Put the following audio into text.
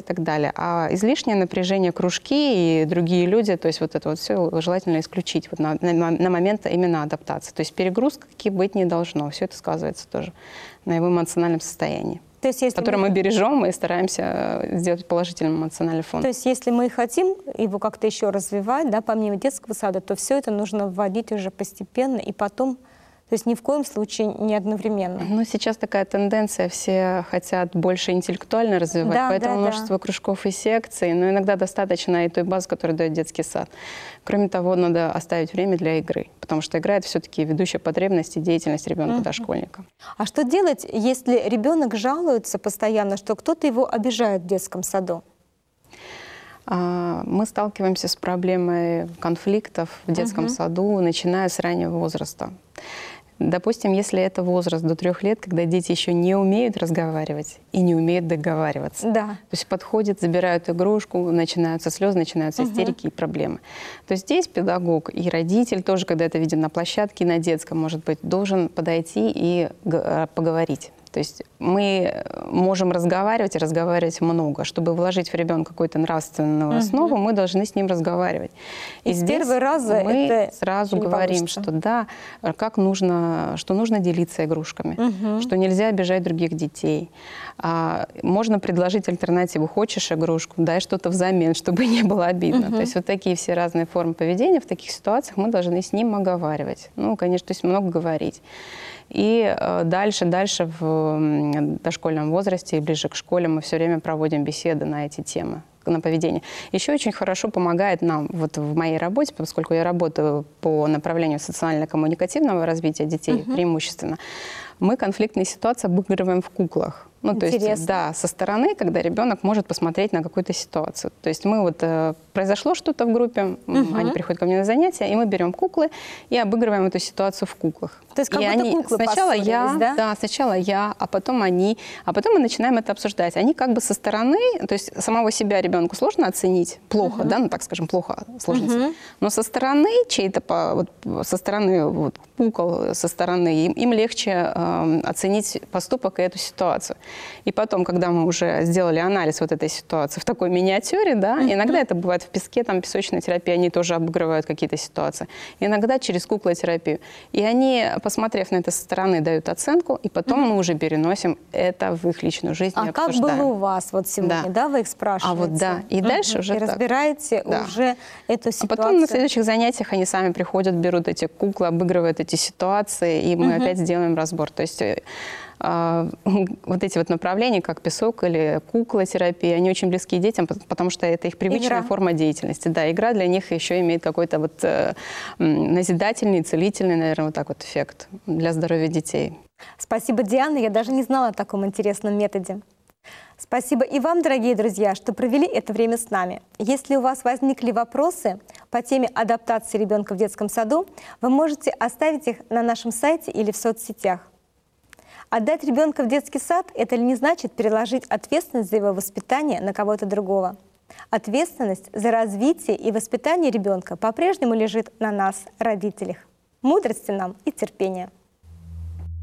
так далее. А излишнее напряжение, кружки и другие люди, то есть вот это вот все желательно исключить вот на момент именно адаптации. То есть перегрузки быть не должно. Все это сказывается тоже на его эмоциональном состоянии, То есть, если который мы бережем и стараемся сделать положительным эмоциональный фон. То есть, если мы хотим его как-то еще развивать, да, помимо детского сада, то все это нужно вводить уже постепенно и потом, то есть ни в коем случае не одновременно. Ну, сейчас такая тенденция, все хотят больше интеллектуально развивать, Да, поэтому да, множество кружков и секций, но иногда достаточно и той базы, которую дает детский сад. Кроме того, надо оставить время для игры, потому что игра — это все-таки ведущая потребность и деятельность ребенка-дошкольника. А что делать, если ребенок жалуется постоянно, что кто-то его обижает в детском саду? Мы сталкиваемся с проблемой конфликтов в детском саду, начиная с раннего возраста. Допустим, если это возраст до 3 лет, когда дети еще не умеют разговаривать и не умеют договариваться. Да. То есть подходят, забирают игрушку, начинаются слезы, начинаются истерики и проблемы. То есть здесь педагог и родитель тоже, когда это видим на площадке, на детском, может быть, должен подойти и поговорить. То есть мы можем разговаривать и разговаривать много. Чтобы вложить в ребенка какую-то нравственную основу, мы должны с ним разговаривать. И с первого раза мы это сразу не говорим, получится. что да, как нужно, что нужно делиться игрушками, что нельзя обижать других детей. Можно предложить альтернативу. Хочешь игрушку, дай что-то взамен, чтобы не было обидно. То есть вот такие все разные формы поведения. В таких ситуациях мы должны с ним оговаривать. Ну, конечно, то есть много говорить. И дальше в дошкольном возрасте и ближе к школе мы все время проводим беседы на эти темы, на поведение. Еще очень хорошо помогает нам вот в моей работе, поскольку я работаю по направлению социально-коммуникативного развития детей преимущественно, мы конфликтные ситуации обыгрываем в куклах. Ну, то есть, да, со стороны, когда ребенок может посмотреть на какую-то ситуацию. То есть мы вот, произошло что-то в группе, они приходят ко мне на занятия, и мы берем куклы и обыгрываем эту ситуацию в куклах. То есть как будто куклы сначала я, да? Да, сначала я, а потом они, а потом мы начинаем это обсуждать. Они как бы со стороны, то есть самого себя ребенку сложно оценить, плохо, да, ну так скажем, плохо, сложно. Но со стороны чей-то, вот, со стороны вот, кукол, со стороны, им легче оценить поступок и эту ситуацию. И потом, когда мы уже сделали анализ вот этой ситуации в такой миниатюре, да, иногда это бывает в песке, там песочная терапия, они тоже обыгрывают какие-то ситуации. Иногда через куклотерапию. И они, посмотрев на это со стороны, дают оценку, и потом мы уже переносим это в их личную жизнь и обсуждаем. Как было у вас вот сегодня, да, вы их спрашиваете? А вот да, и дальше уже и так. разбираете уже эту ситуацию. А потом на следующих занятиях они сами приходят, берут эти куклы, обыгрывают эти ситуации, и мы опять сделаем разбор. То есть вот эти вот направления, как песок или куклотерапия, они очень близки детям, потому что это их привычная форма деятельности. Да, игра для них еще имеет какой-то вот назидательный, целительный, наверное, вот так вот эффект для здоровья детей. Спасибо, Диана. Я даже не знала о таком интересном методе. Спасибо и вам, дорогие друзья, что провели это время с нами. Если у вас возникли вопросы по теме адаптации ребенка в детском саду, вы можете оставить их на нашем сайте или в соцсетях. Отдать ребенка в детский сад – это не значит переложить ответственность за его воспитание на кого-то другого. Ответственность за развитие и воспитание ребенка по-прежнему лежит на нас, родителях. Мудрости нам и терпения.